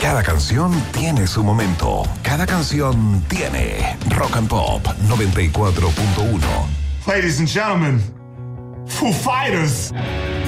Cada canción tiene su momento. Cada canción tiene Rock and Pop 94.1. Ladies and gentlemen, Foo Fighters.